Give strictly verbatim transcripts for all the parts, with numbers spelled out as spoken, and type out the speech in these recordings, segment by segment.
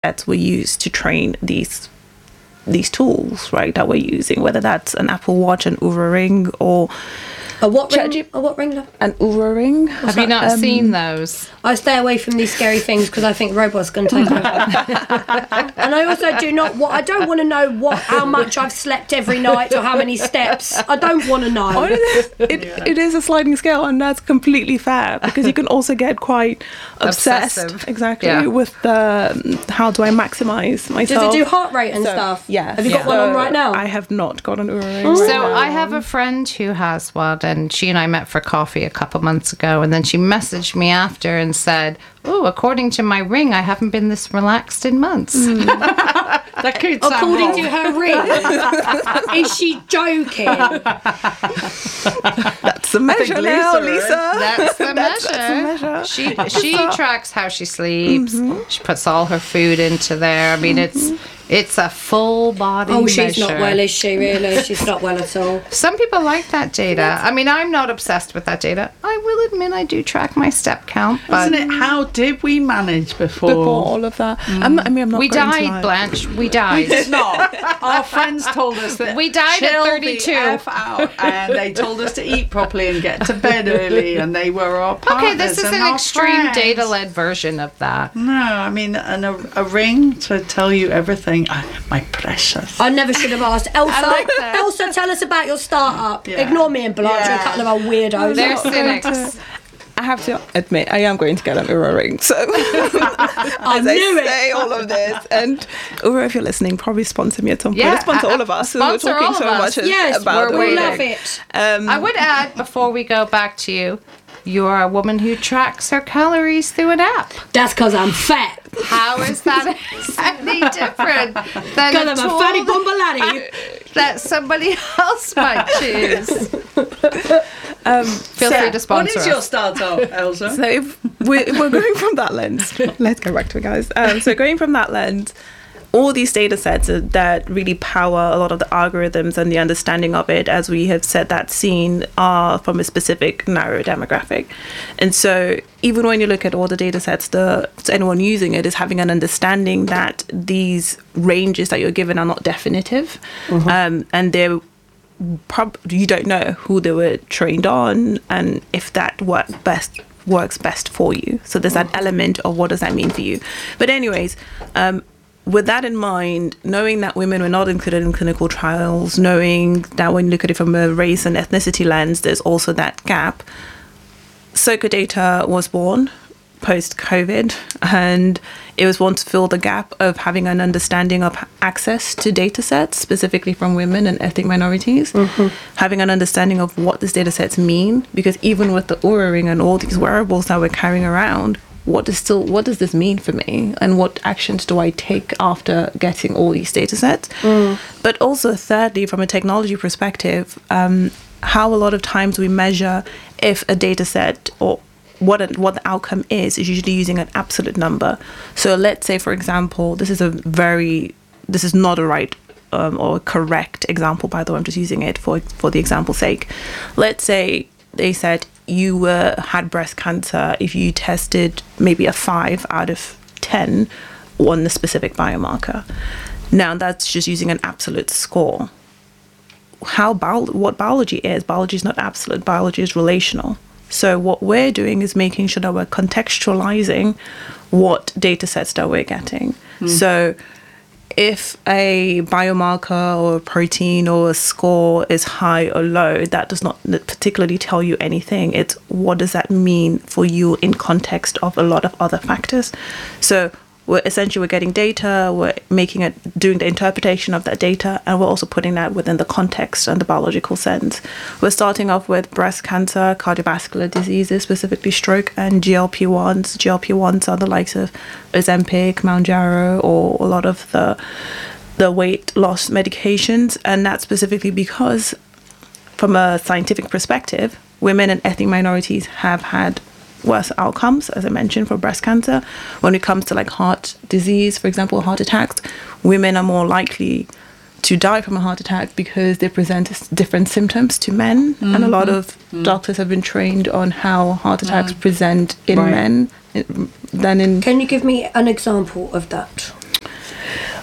sets were used to train these these tools, right, that we're using, whether that's an Apple Watch, an Oura Ring, or A what ring? ChatGPT. A what ring? love? An Oura Ring. Have you not Um, seen those? I stay away from these scary things because I think robots going to take over. And I also do not. What I don't want to know what how much I've slept every night or how many steps. I don't want to know. It, it is a sliding scale, and that's completely fair because you can also get quite obsessed, Obsessive. exactly, Yeah. with the um, how do I maximize myself. Does it do heart rate and So, stuff? Yes. Have you got Yeah. one on So right now? I have not got an Oura Ring. Oh. right So now. I have a friend who has one, and she and I met for coffee a couple months ago, and then she messaged me after and said, "Oh, according to my ring, I haven't been this relaxed in months." That could sound According wrong. to her ring. Is she joking? That's the measure now, Lisa is. Lisa. That's the That's- measure. that's the measure. She she tracks how she sleeps. She puts all her food into there. I mean, it's it's a full body Oh, she's measure. not well, is she, really? She's not well at all. Some people like that data. I mean, I'm not obsessed with that data. I will admit I do track my step count, but Isn't it? How did we manage before? Before all of that, I'm not, I mean, I'm not we going to died, lie. Blanche. We died. It's not. Our friends told us that We died at chill thirty-two. the F out, and they told us to eat properly and get to bed early, and they were our partners. Okay, this is and an our extreme friends. data-led version of that. No, I mean, and a, a ring to tell you everything. Oh, my precious. I never should have asked. Elsa, like that. Elsa, tell us about your startup. Yeah. Ignore me and Blanche, Yeah. a couple of our weirdos. They're not going cynics. I have to admit, I am going to get an Oura Ring. So, I as knew I it. say all of this, and Oura, if you're listening, probably sponsor me at some point. Yeah, sponsor uh, all of us. 'cause we're sponsor talking all of so us. much as- Yes, about we're we Oura love Ring. it. Um, I would add, before we go back to you, you're a woman who tracks her calories through an app. That's because I'm fat. How is that any different than Because a I'm a tool fatty bumbalati. that somebody else might choose? um, Feel so- free to sponsor What is us. your startup, Elsa? So if we're, if we're going from that lens, let's go back to it, guys. Um, so going from that lens, all these data sets are- that really power a lot of the algorithms and the understanding of it, as we have said, that seen are from a specific narrow demographic. And so even when you look at all the data sets, the so anyone using it is having an understanding that these ranges that you're given are not definitive, um, and they're prob- you don't know who they were trained on and if that work best works best for you. So there's that element of what does that mean for you. But anyways, um, with that in mind, knowing that women were not included in clinical trials, knowing that when you look at it from a race and ethnicity lens, there's also that gap. Soka Data was born post-COVID, and it was one to fill the gap of having an understanding of access to data sets, specifically from women and ethnic minorities, having an understanding of what these data sets mean, because even with the Oura Ring and all these wearables that we're carrying around, what is still what does this mean for me, and what actions do I take after getting all these data sets? But also thirdly, from a technology perspective, um, how a lot of times we measure if a data set or what a, what the outcome is is usually using an absolute number. So let's say, for example, this is a very this is not a right um, or correct example, by the way, I'm just using it for for the example's sake. Let's say they said you were had breast cancer if you tested maybe a five out of ten on the specific biomarker. Now that's just using an absolute score. How bio- what biology is, biology is not absolute, biology is relational. So what we're doing is making sure that we're contextualizing what data sets that we're getting. So if a biomarker or a protein or a score is high or low, that does not particularly tell you anything. It's what does that mean for you in context of a lot of other factors. So we're essentially we're getting data, we're making it, doing the interpretation of that data, and we're also putting that within the context and the biological sense. We're starting off with breast cancer, cardiovascular diseases, specifically stroke, and G L P ones. G L P ones are the likes of Ozempic, Mounjaro, or a lot of the the weight loss medications, and that's specifically because, from a scientific perspective, women and ethnic minorities have had worse outcomes, as I mentioned, for breast cancer. When it comes to like heart disease, for example, heart attacks, women are more likely to die from a heart attack because they present s- different symptoms to men. And a lot of doctors have been trained on how heart attacks present in Right. men i- than in... Can you give me an example of that?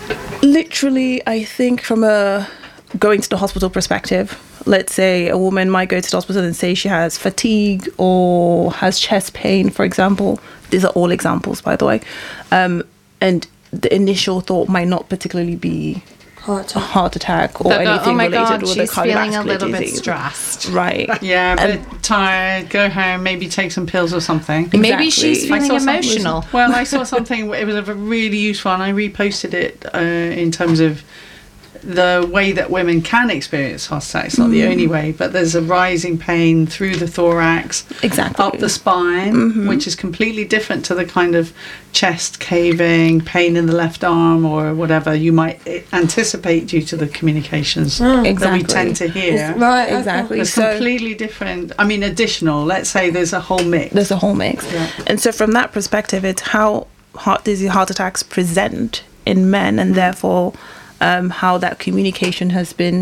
Literally, I think from a going to the hospital perspective, let's say a woman might go to the hospital and say she has fatigue or has chest pain, for example. These are all examples, by the way. Um, and the initial thought might not particularly be Heart a attack. heart attack or They'll go, anything oh my related God, with a she's feeling a cardiovascular little bit disease. stressed. Right. Yeah, And- but tired, go home, maybe take some pills or something. Maybe Exactly. she's I I feeling saw something- emotional. Well, I saw something, it was a really useful, and I reposted it uh, in terms of the way that women can experience heart attack. It's not the only way, but there's a rising pain through the thorax, Exactly. up the spine, which is completely different to the kind of chest caving, pain in the left arm, or whatever you might anticipate due to the communications that we Exactly. tend to hear. Right, okay. Exactly. It's So completely different. I mean, additional. Let's say there's a whole mix. there's a whole mix. Yeah. And so from that perspective, it's how heart disease, heart attacks present in men, and therefore um, how that communication has been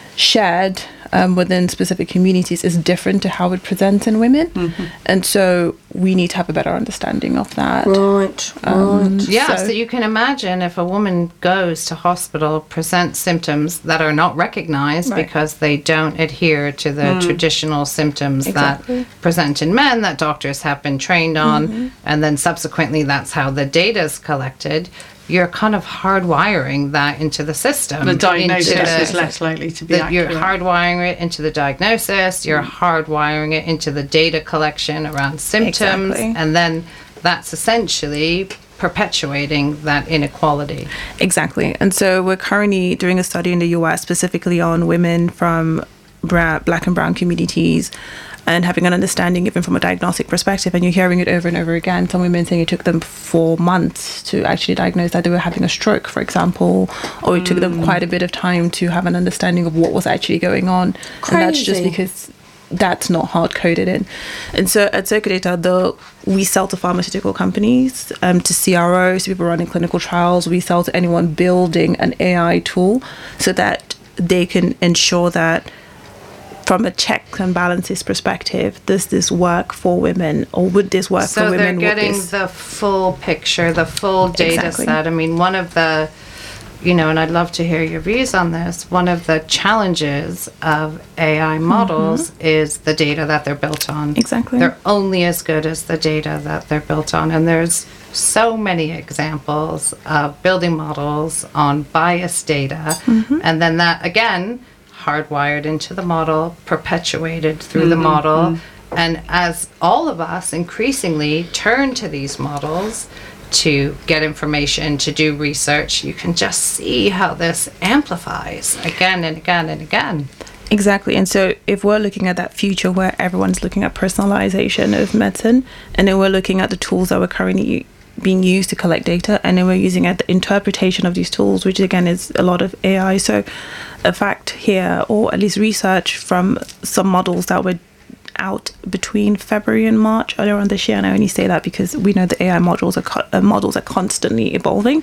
shared um, within specific communities is different to how it presents in women. And so we need to have a better understanding of that. Right, Um, right. Yeah, so, so- you can imagine if a woman goes to hospital, presents symptoms that are not recognized Right. because they don't adhere to the traditional symptoms Exactly. that present in men that doctors have been trained on, and then subsequently that's how the data is collected. You're kind of hardwiring that into the system. The diagnosis into the- is less likely to be that you're accurate. hardwiring it into the diagnosis, you're hardwiring it into the data collection around symptoms, Exactly. and then that's essentially perpetuating that inequality. Exactly. And so we're currently doing a study in the U S specifically on women from bra- black and brown communities and having an understanding even from a diagnostic perspective. And you're hearing it over and over again. Some women saying it took them four months to actually diagnose that they were having a stroke, for example, or it took them quite a bit of time to have an understanding of what was actually going on. And that's just Crazy. because that's not hard coded in. And so at Circulator, the we sell to pharmaceutical companies, um, to C R Os, to people running clinical trials. We sell to anyone building an A I tool so that they can ensure that from a checks and balances perspective, does this work for women, or would this work So for they're women? Would getting this- the full picture, the full data Exactly. set. I mean, one of the, you know, and I'd love to hear your views on this. One of the challenges of A I models is the data that they're built on. Exactly. They're only as good as the data that they're built on. And there's so many examples of building models on biased data. And then that, again, hardwired into the model, perpetuated through the model. And as all of us increasingly turn to these models to get information, to do research, you can just see how this amplifies again and again and again. Exactly. And so if we're looking at that future where everyone's looking at personalization of medicine, and then we're looking at the tools that we're currently being used to collect data, and then we're using at the interpretation of these tools, which again is a lot of A I. So a fact here, or at least research from some models that were out between February and March earlier on this year, and I only say that because we know the A I models are co- uh, models are constantly evolving.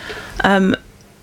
Um,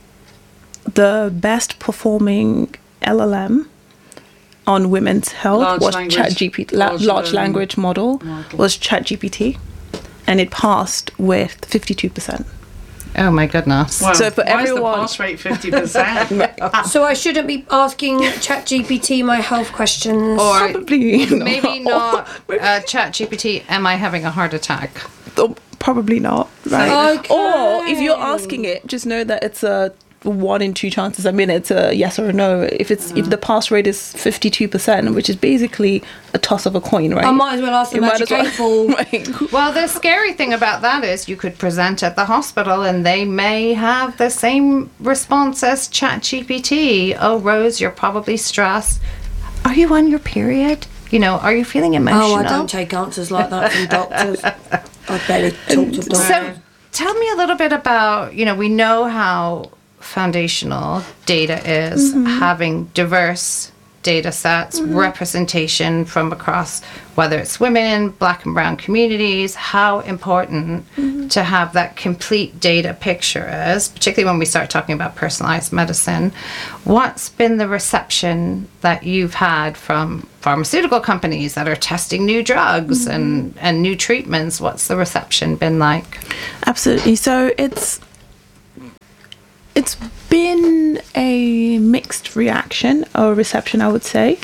the best performing L L M on women's health Large was language- ChatGPT. La- large large learning language model, model. was ChatGPT, and it passed with fifty-two percent. Oh my goodness. Well, So for why is the everyone- pass rate fifty percent? So I shouldn't be asking ChatGPT my health questions. Or Probably not. maybe not uh, ChatGPT, am I having a heart attack? Oh, probably not, right? Okay. Or if you're asking it, just know that it's a one in two chances. I mean, it's a yes or a no. If it's if the pass rate is fifty-two percent, which is basically a toss of a coin, right? I might as well ask the You might magic as eight well- ball. Right. Well, the scary thing about that is you could present at the hospital and they may have the same response as ChatGPT. Oh, Rose, you're probably stressed. Are you on your period? You know, are you feeling emotional? Oh, I don't take answers like that from doctors. I barely talk to doctors. So tell me a little bit about, you know, we know how foundational data is, having diverse data sets, representation from across, whether it's women, black and brown communities, how important to have that complete data picture is, particularly when we start talking about personalized medicine. What's been the reception that you've had from pharmaceutical companies that are testing new drugs and, and new treatments? What's the reception been like? Absolutely. So it's it's it's been a mixed reaction or reception, I would say.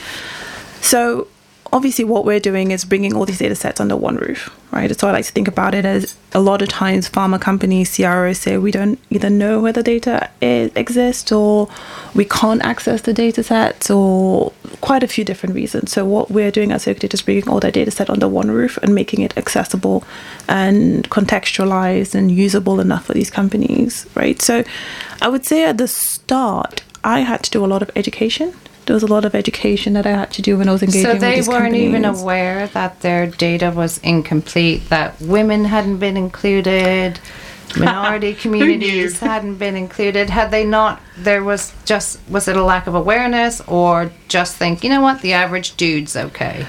So obviously what we're doing is bringing all these data sets under one roof, right? So I like to think about it as a lot of times pharma companies, C R Os say we don't either know where the data is, exists or we can't access the data sets or quite a few different reasons. So what we're doing at Circadata is bringing all that data set under one roof and making it accessible and contextualized and usable enough for these companies, right? So I would say at the start, I had to do a lot of education. There was a lot of education that I had to do when I was engaging with these companies. So they weren't even aware that their data was incomplete, that women hadn't been included, minority communities hadn't been included. Had they not, there was just, was it a lack of awareness or just think, you know what, the average dude's okay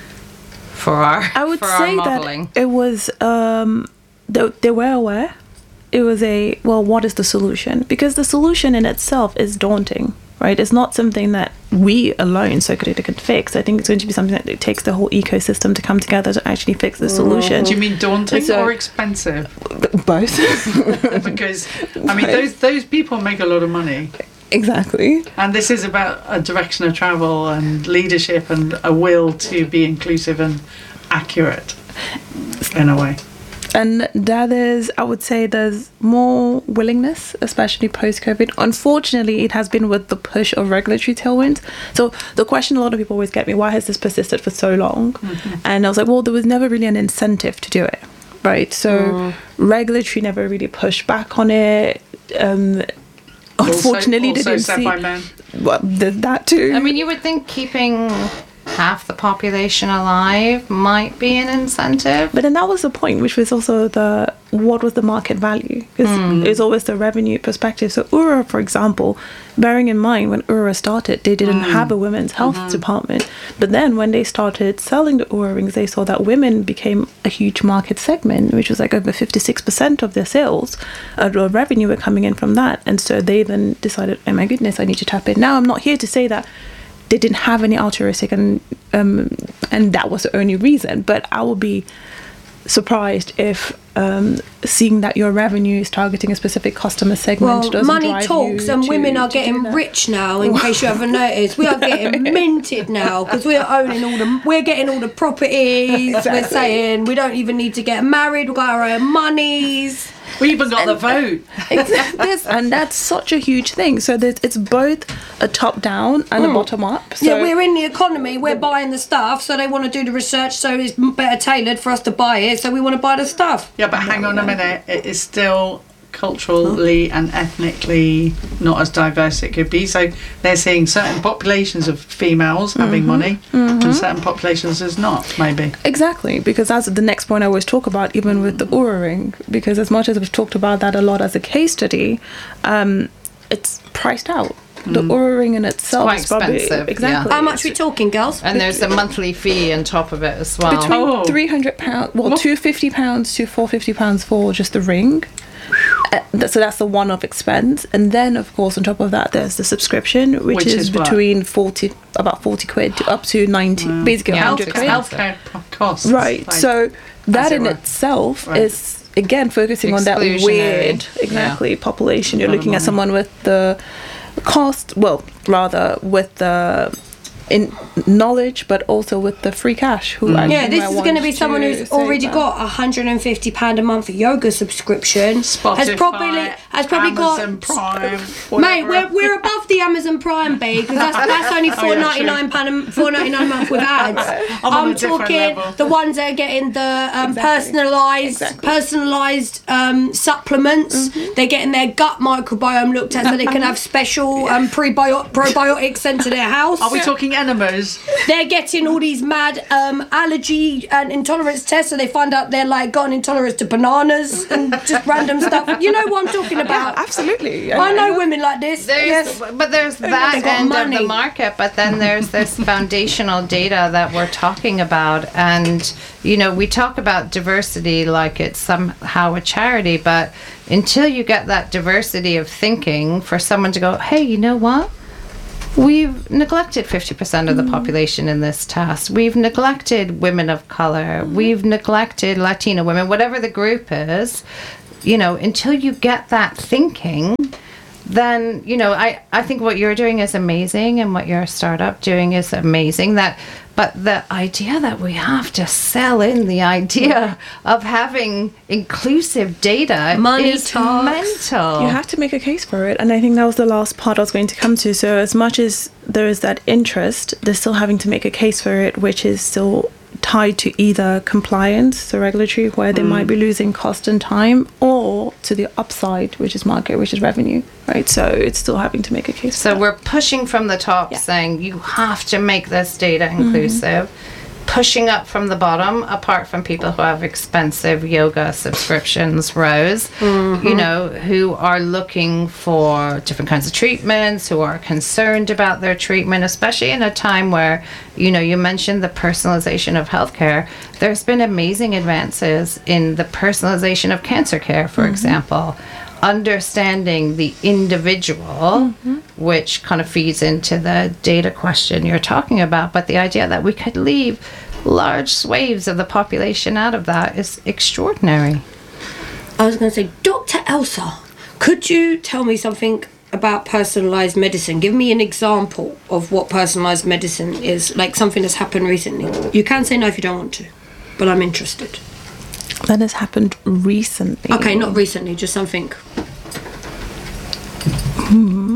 for our, I would for say our modeling? That it was, um, they, they were aware. It was a, well, what is the solution? Because the solution in itself is daunting. Right, it's not something that we alone, Circadata, can fix. I think it's going to be something that it takes the whole ecosystem to come together to actually fix the solution. Do you mean daunting so, or expensive? Both. Because I mean, those those people make a lot of money. Exactly. And this is about a direction of travel and leadership and a will to be inclusive and accurate in a way. And that is, I would say there's more willingness, especially post-COVID. Unfortunately, it has been with the push of regulatory tailwinds. So the question a lot of people always get me, why has this persisted for so long? Mm-hmm. And I was like, well, there was never really an incentive to do it, right? So mm. regulatory never really pushed back on it. Um, unfortunately, also, also didn't set see... by men. Well, there's that too. I mean, you would think keeping half the population alive might be an incentive. But then that was the point, which was also the, what was the market value? Because mm. it was always the revenue perspective. So Oura, for example, bearing in mind when Oura started, they didn't mm. have a women's health mm-hmm. department. But then when they started selling the Oura rings, they saw that women became a huge market segment, which was like over fifty-six percent of their sales uh, or revenue were coming in from that. And so they then decided, oh my goodness, I need to tap in. Now, I'm not here to say that they didn't have any altruistic and um, and that was the only reason. But I would be surprised if um, seeing that your revenue is targeting a specific customer segment well, doesn't money drive talks you and to, women are to getting rich now, in case you haven't noticed. We are getting minted now because we're owning all the, we're getting all the properties. Exactly. We're saying we don't even need to get married, we've got our own monies. We even got and, the vote. Exactly. And that's such a huge thing. So that it's both a top down and mm. a bottom up. So yeah, we're in the economy, we're buying the stuff, so they want to do the research, so it's better tailored for us to buy it, so we want to buy the stuff. Yeah, but hang on a minute, it is still culturally and ethnically not as diverse it could be. So they're seeing certain populations of females mm-hmm. having money mm-hmm. and certain populations as not, maybe. Exactly, because that's the next point I always talk about, even with the Oura ring, because as much as we've talked about that a lot as a case study, um, it's priced out. The mm. Oura ring in itself it's is probably expensive. Exactly. Yeah. How much are we talking, girls? And there's a monthly fee on top of it as well. Between oh. three hundred pounds, well, what? two hundred fifty pounds to four hundred fifty pounds for just the ring. Uh, so that's the one-off expense, and then of course on top of that there's the subscription, which, which is, is between forty, about forty quid to up to ninety, wow. basically yeah, one hundred quid. Healthcare costs, right? Like, so that in it itself right. is again focusing on that weird, exactly, yeah. population. You're looking at someone with the cost, well, rather with the in knowledge, but also with the free cash. Who mm. yeah, this is going to be someone who's already that. got a hundred and fifty pound a month yoga subscription. Spotify, has probably has probably Amazon got Prime. Mate, we're we're above the Amazon Prime, B, because that's that's only four ninety nine pound four ninety nine a month with ads. I'm, I'm talking the ones that are getting the um, exactly. personalised exactly. personalised um, supplements. Mm-hmm. They're getting their gut microbiome looked at so they can have special um, prebio- probiotics sent to their house. Are we talking enemas? They're getting all these mad um, allergy and intolerance tests, so they find out they're like got an intolerance to bananas and just random stuff. You know what I'm talking about? Yeah, absolutely. I know women like this. There's, yes. But there's that end money. of the market, but then there's this foundational data that we're talking about. And, you know, we talk about diversity like it's somehow a charity, but until you get that diversity of thinking for someone to go, hey, you know what? We've neglected fifty percent of the population in this task. We've neglected women of color. Mm. We've neglected Latino women, whatever the group is. You know, until you get that thinking, then, you know, I, I think what you're doing is amazing, and what your startup doing is amazing. That, but the idea that we have to sell in the idea of having inclusive data Money is talks. mental. You have to make a case for it, and I think that was the last part I was going to come to. So as much as there is that interest, they're still having to make a case for it, which is still tied to either compliance, so regulatory, where they mm. might be losing cost and time, or to the upside, which is market, which is revenue, right? So it's still having to make a case. So for we're pushing from the top, yeah. saying you have to make this data inclusive. Mm-hmm. Pushing up from the bottom, apart from people who have expensive yoga subscriptions, Rose, mm-hmm. you know, who are looking for different kinds of treatments, who are concerned about their treatment, especially in a time where, you know, you mentioned the personalization of healthcare. There's been amazing advances in the personalization of cancer care, for mm-hmm. example. Understanding the individual, mm-hmm. which kind of feeds into the data question you're talking about, but the idea that we could leave large swathes of the population out of that is extraordinary. I was going to say, Doctor Elsa, could you tell me something about personalized medicine? Give me an example of what personalized medicine is, like something that's happened recently. You can say no if you don't want to, but I'm interested. That has happened recently. Okay, not recently, just something. Hmm.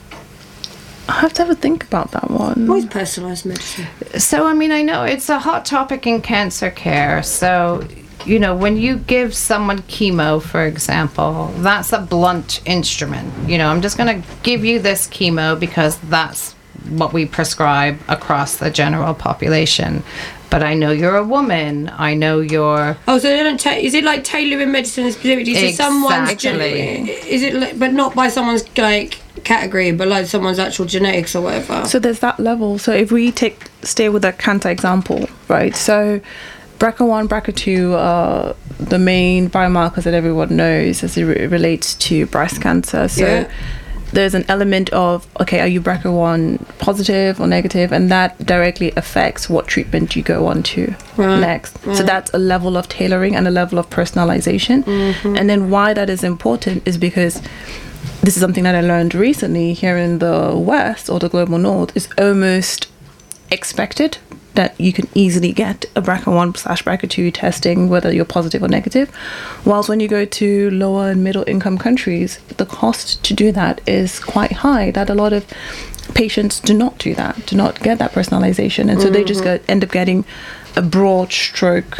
I have to have a think about that one. What is personalised medicine? So, I mean, I know it's a hot topic in cancer care. So, you know, when you give someone chemo, for example, that's a blunt instrument. You know, I'm just going to give you this chemo because that's what we prescribe across the general population. But I know you're a woman. I know you're. Oh, so they don't. Ta- is it like tailoring medicine specifically to exactly. someone's? Gen- is it, like, but not by someone's like category, but like someone's actual genetics or whatever? So there's that level. So if we take stay with that cancer example, right? So B R C A one, B R C A two are the main biomarkers that everyone knows as it re- relates to breast cancer. So. Yeah. There's an element of, okay, are you B R C A one positive or negative? And that directly affects what treatment you go on to right. next. Right. So that's a level of tailoring and a level of personalization. Mm-hmm. And then why that is important is because this is something that I learned recently here in the West or the global North. It's almost expected that you can easily get a B R C A one slash B R C A two testing, whether you're positive or negative. Whilst when you go to lower and middle income countries, the cost to do that is quite high, that a lot of patients do not do that, do not get that personalization. And so mm-hmm. they just get, end up getting a broad stroke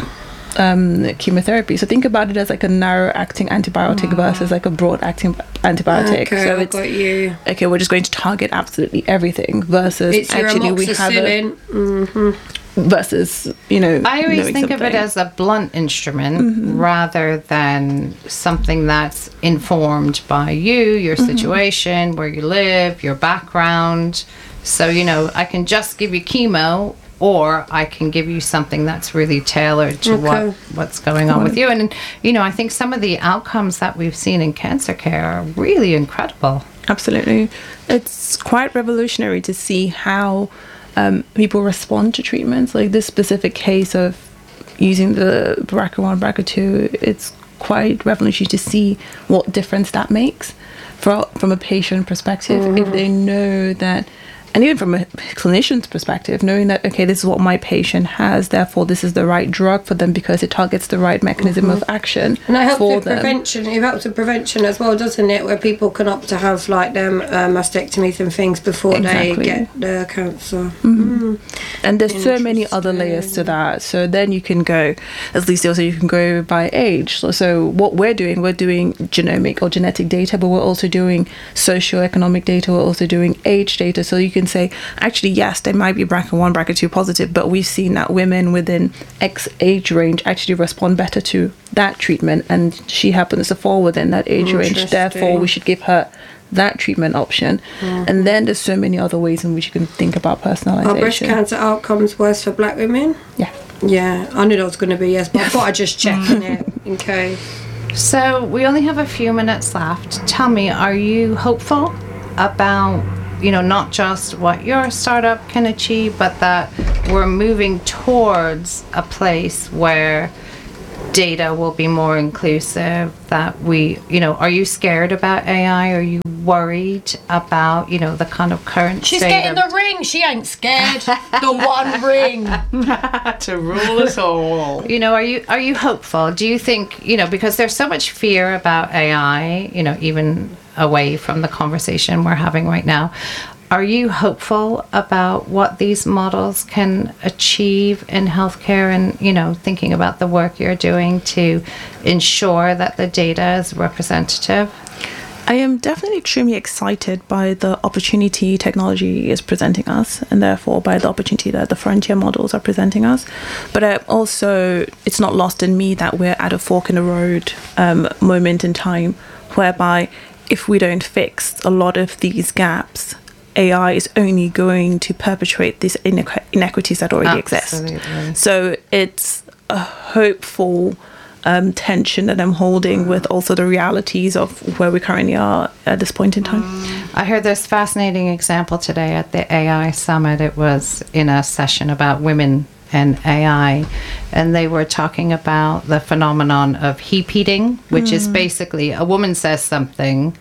um, chemotherapy. So think about it as like a narrow acting antibiotic wow. versus like a broad acting antibiotic. Okay, so I've got you. Okay, we're just going to target absolutely everything versus it's actually we have a mm-hmm. versus, you know, I always think something. of it as a blunt instrument mm-hmm. rather than something that's informed by you, your mm-hmm. situation, where you live, your background. So, you know, I can just give you chemo, or I can give you something that's really tailored to okay. what, what's going on with you. And, you know, I think some of the outcomes that we've seen in cancer care are really incredible. Absolutely. It's quite revolutionary to see how um, people respond to treatments. Like this specific case of using the B R C A one, B R C A two, it's quite revolutionary to see what difference that makes for, from a patient perspective. Mm-hmm. If they know that, and even from a clinician's perspective, knowing that, okay, this is what my patient has, therefore this is the right drug for them because it targets the right mechanism mm-hmm. of action and it helps for with them. prevention. It helps with prevention as well, doesn't it? Where people can opt to have like them uh, mastectomies and things before exactly. they get the cancer. Mm-hmm. Mm. And there's so many other layers to that. So then you can go, as Lisa also, you can go by age. So, so what we're doing, we're doing genomic or genetic data, but we're also doing socioeconomic data. We're also doing age data. So you can say, actually, yes, they might be B R C A one, B R C A two positive, but we've seen that women within X age range actually respond better to that treatment, and she happens to fall within that age range. Therefore, we should give her that treatment option. Mm-hmm. And then there's so many other ways in which you can think about personalization. Are breast cancer outcomes worse for black women? Yeah. Yeah, I knew that was going to be yes, but I thought I'd just check on it in case. So we only have a few minutes left. Tell me, are you hopeful about, you know, not just what your startup can achieve, but that we're moving towards a place where data will be more inclusive, that we, you know, are you scared about A I? Are you worried about, you know, the kind of current She's state getting of- the ring. She ain't scared. The one ring. To rule us all. You know, are you are you hopeful? Do you think, you know, because there's so much fear about A I, you know, even away from the conversation we're having right now. Are you hopeful about what these models can achieve in healthcare, and, you know, thinking about the work you're doing to ensure that the data is representative? I am definitely extremely excited by the opportunity technology is presenting us, and therefore by the opportunity that the frontier models are presenting us. But I also, it's not lost in me that we're at a fork in the road um, moment in time, whereby if we don't fix a lot of these gaps, A I is only going to perpetuate these inequ- inequities that already Absolutely. exist. So it's a hopeful um, tension that I'm holding with also the realities of where we currently are at this point in time. I heard this fascinating example today at the A I Summit. It was in a session about women and A I, and they were talking about the phenomenon of heap eating, which mm. is basically a woman says something,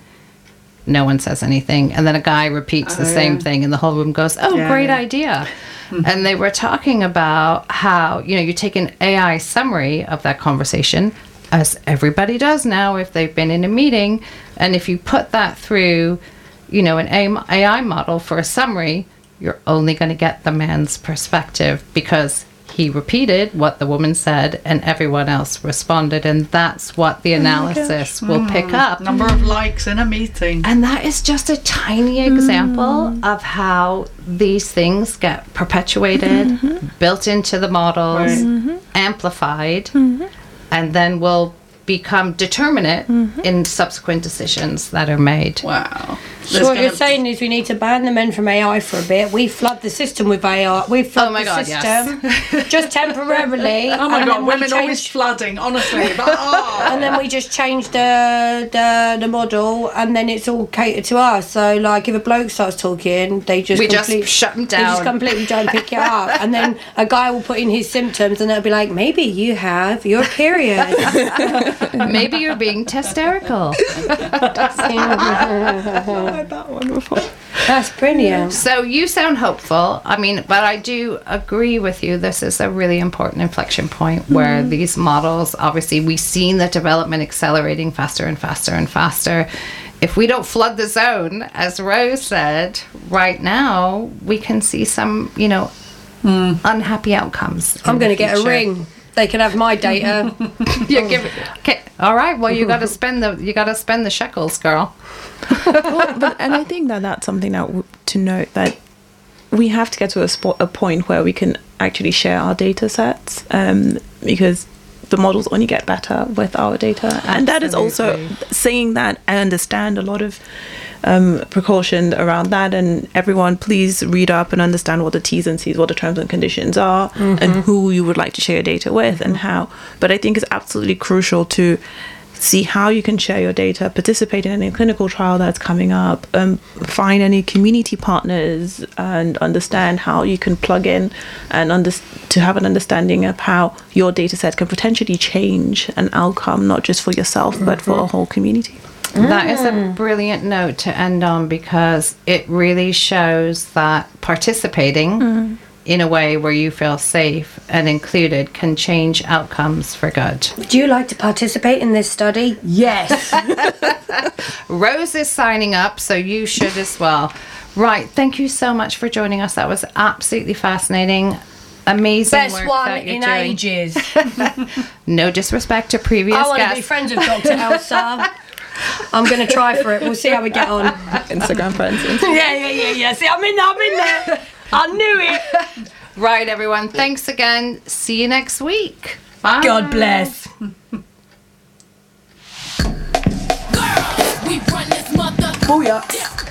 no one says anything, and then a guy repeats oh, the same yeah. thing, and the whole room goes, oh, yeah. great idea. Mm-hmm. And they were talking about how, you know, you take an A I summary of that conversation, as everybody does now if they've been in a meeting, and if you put that through, you know, an A I model for a summary, you're only going to get the man's perspective because he repeated what the woman said and everyone else responded, and that's what the analysis oh will mm. pick up. Number of likes in a meeting. And that is just a tiny example mm. of how these things get perpetuated, mm-hmm. built into the models, right. mm-hmm. amplified, mm-hmm. and then will become determinate mm-hmm. in subsequent decisions that are made. Wow. So There's what you're saying is we need to ban the men from A I for a bit. We flood the system with A I. We flood oh my the God, system yes. just temporarily. Oh my and God, women change, always flooding, honestly. But, oh. And then we just change the, the the model, and then it's all catered to us. So, like, if a bloke starts talking, they just we complete, just shut them down. They just completely don't pick it up. And then a guy will put in his symptoms, and they'll be like, maybe you have your period. Maybe you're being hysterical. I had that one before. That's brilliant. So you sound hopeful. I mean, but I do agree with you. This is a really important inflection point where mm-hmm. these models, obviously, we've seen the development accelerating faster and faster and faster. If we don't flood the zone, as Rose said, right now, we can see some, you know, mm. unhappy outcomes. I'm going to get a ring. They can have my data. You give it. Okay. All right. Well, you got to spend the you got to spend the shekels, girl. Well, but, and I think that that's something that w- to note that we have to get to a, spot, a point where we can actually share our data sets, um, because the models only get better with our data. Absolutely. And that is also saying that I understand a lot of um, precaution around that, and everyone please read up and understand what the T's and C's, what the terms and conditions are, mm-hmm. and who you would like to share your data with mm-hmm. and how. But I think it's absolutely crucial to see how you can share your data, participate in any clinical trial that's coming up, um, find any community partners, and understand how you can plug in and under- to have an understanding of how your data set can potentially change an outcome, not just for yourself, mm-hmm. but for a whole community. Mm. That is a brilliant note to end on, because it really shows that participating mm. in a way where you feel safe and included can change outcomes for good. Would you like to participate in this study? Yes. Rose is signing up, so you should as well. Right, thank you so much for joining us. That was absolutely fascinating. Amazing Best work one that you're in doing. ages. No disrespect to previous I want guests. to be friends with Doctor Elsa. I'm going to try for it. We'll see how we get on. Instagram friends. Instagram. Yeah, yeah, yeah, yeah. See, I'm in there. I'm in there. I knew it. Right, everyone. Thanks again. See you next week. Bye. God bless. Girls, we run this mother. Booyah.